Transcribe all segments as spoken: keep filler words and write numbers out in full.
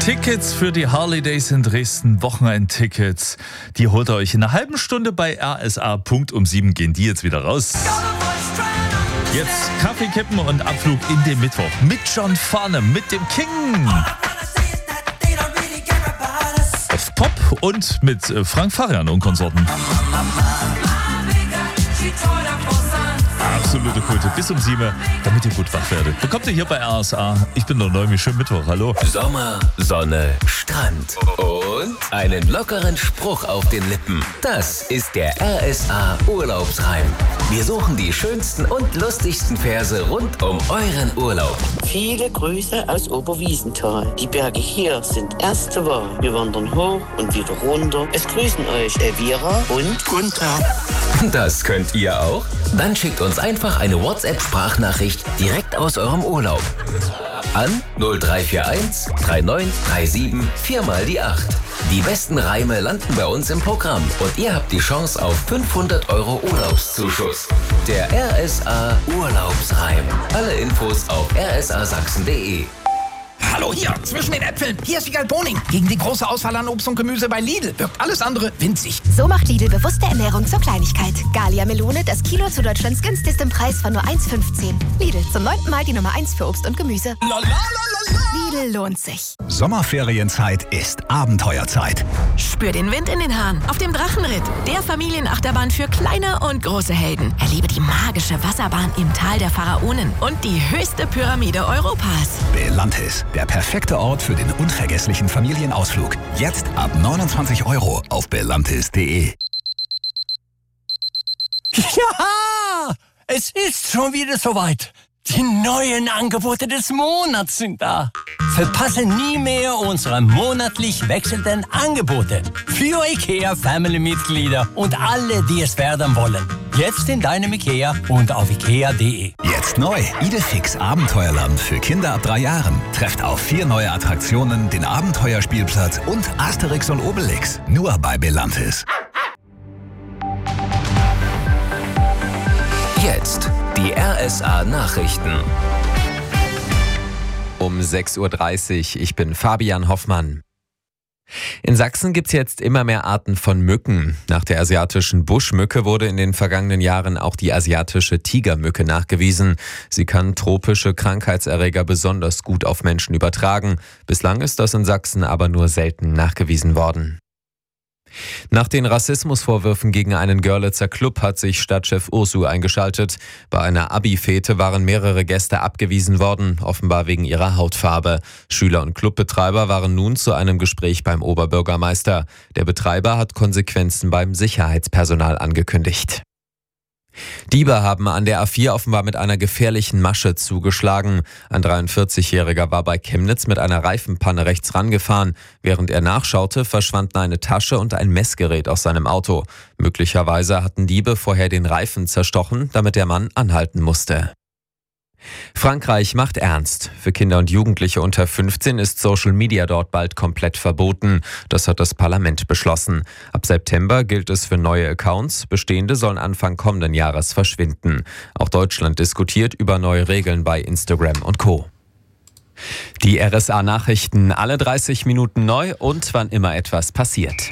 Tickets für die Harley Days in Dresden, Wochenendtickets, die holt ihr euch in einer halben Stunde bei R S A. Punkt um sieben gehen die jetzt wieder raus. Jetzt Kaffee kippen und Abflug in den Mittwoch mit John Farnham, mit dem King. Auf Pop und mit Frank Farian und Konsorten. Absolute Kulte. Bis um sieben, damit ihr gut wach werdet. Bekommt ihr hier bei R S A. Ich bin der Neumi. Schönen Mittwoch. Hallo. Sommer, Sonne, Strand und einen lockeren Spruch auf den Lippen. Das ist der R S A Urlaubsreim. Wir suchen die schönsten und lustigsten Verse rund um euren Urlaub. Viele Grüße aus Oberwiesenthal. Die Berge hier sind erste Wahl. Wir wandern hoch und wieder runter. Es grüßen euch Elvira und Gunther. Das könnt ihr auch? Dann schickt uns einfach eine WhatsApp-Sprachnachricht direkt aus eurem Urlaub. An null drei vier eins drei neun drei sieben vier mal die acht. Die besten Reime landen bei uns im Programm und ihr habt die Chance auf fünfhundert Euro Urlaubszuschuss. Der R S A Urlaubsreim. Alle Infos auf r s a sachsen punkt d e. Hallo hier, zwischen den Äpfeln. Hier ist Wiegald Boning. Gegen die große Auswahl an Obst und Gemüse bei Lidl wirkt alles andere winzig. So macht Lidl bewusste Ernährung zur Kleinigkeit. Gallia Melone, das Kilo zu Deutschlands günstigstem Preis von nur eins fünfzehn. Lidl, zum neunten Mal die Nummer eins für Obst und Gemüse. Lidl lohnt sich. Sommerferienzeit ist Abenteuerzeit. Spür den Wind in den Haaren auf dem Drachenritt. Der Familienachterbahn für kleine und große Helden. Erlebe die magische Wasserbahn im Tal der Pharaonen und die höchste Pyramide Europas. Belantis, der perfekte Ort für den unvergesslichen Familienausflug. Jetzt ab neunundzwanzig Euro auf belantis punkt de. Ja, es ist schon wieder soweit. Die neuen Angebote des Monats sind da. Verpasse nie mehr unsere monatlich wechselnden Angebote für IKEA-Family-Mitglieder und alle, die es werden wollen. Jetzt in deinem IKEA und auf ikea punkt de. Jetzt neu. Idefix Abenteuerland für Kinder ab drei Jahren. Trefft auf vier neue Attraktionen, den Abenteuerspielplatz und Asterix und Obelix. Nur bei Belantis. Jetzt die R S A-Nachrichten. Um sechs Uhr dreißig, ich bin Fabian Hoffmann. In Sachsen gibt es jetzt immer mehr Arten von Mücken. Nach der asiatischen Buschmücke wurde in den vergangenen Jahren auch die asiatische Tigermücke nachgewiesen. Sie kann tropische Krankheitserreger besonders gut auf Menschen übertragen. Bislang ist das in Sachsen aber nur selten nachgewiesen worden. Nach den Rassismusvorwürfen gegen einen Görlitzer Club hat sich Stadtchef Ursu eingeschaltet. Bei einer Abi-Fete waren mehrere Gäste abgewiesen worden, offenbar wegen ihrer Hautfarbe. Schüler und Clubbetreiber waren nun zu einem Gespräch beim Oberbürgermeister. Der Betreiber hat Konsequenzen beim Sicherheitspersonal angekündigt. Diebe haben an der A vier offenbar mit einer gefährlichen Masche zugeschlagen. Ein dreiundvierzigjähriger war bei Chemnitz mit einer Reifenpanne rechts rangefahren. Während er nachschaute, verschwanden eine Tasche und ein Messgerät aus seinem Auto. Möglicherweise hatten Diebe vorher den Reifen zerstochen, damit der Mann anhalten musste. Frankreich macht ernst. Für Kinder und Jugendliche unter fünfzehn ist Social Media dort bald komplett verboten. Das hat das Parlament beschlossen. Ab September gilt es für neue Accounts. Bestehende sollen Anfang kommenden Jahres verschwinden. Auch Deutschland diskutiert über neue Regeln bei Instagram und Co. Die R S A-Nachrichten alle dreißig Minuten neu und wann immer etwas passiert.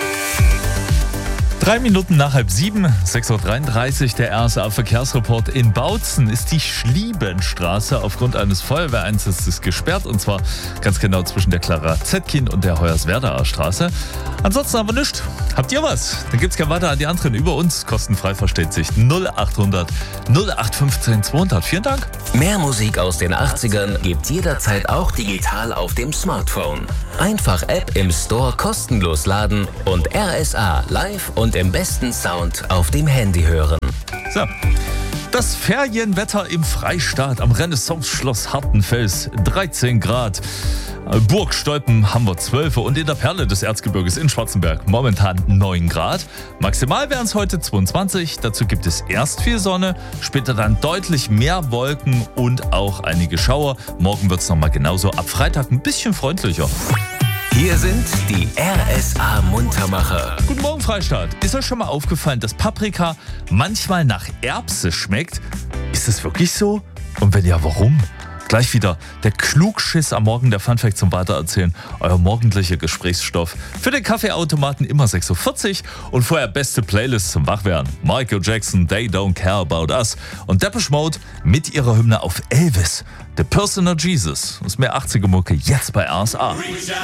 Drei Minuten nach halb sieben, sechs Uhr dreiunddreißig, der R S A-Verkehrsreport. In Bautzen ist die Schliebenstraße aufgrund eines Feuerwehreinsatzes gesperrt, und zwar ganz genau zwischen der Clara Zetkin und der Hoyerswerdaer Straße. Ansonsten haben wir nichts. Habt ihr was? Dann gibt's gerne weiter an die anderen über uns. Kostenfrei, versteht sich. null achthundert null acht fünfzehn zweihundert. Vielen Dank. Mehr Musik aus den achtzigern gibt's jederzeit auch digital auf dem Smartphone. Einfach App im Store kostenlos laden und R S A live und im besten Sound auf dem Handy hören. So, das Ferienwetter im Freistaat am Renaissance-Schloss Hartenfels, dreizehn Grad. Burg Stolpen haben wir zwölf und in der Perle des Erzgebirges in Schwarzenberg momentan neun Grad. Maximal wären es heute zweiundzwanzig. Dazu gibt es erst viel Sonne, später dann deutlich mehr Wolken und auch einige Schauer. Morgen wird es nochmal genauso, ab Freitag ein bisschen freundlicher. Hier sind die R S A-Muntermacher. Guten Morgen, Freistaat. Ist euch schon mal aufgefallen, dass Paprika manchmal nach Erbse schmeckt? Ist das wirklich so? Und wenn ja, warum? Gleich wieder der Klugschiss am Morgen, der Funfact zum Weitererzählen. Euer morgendlicher Gesprächsstoff. Für den Kaffeeautomaten immer sechs Uhr vierzig und vorher beste Playlist zum Wachwerden. Michael Jackson, They Don't Care About Us und Depeche Mode mit ihrer Hymne auf Elvis. The Personal Jesus. Das ist mehr achtziger Mucke jetzt bei R S A.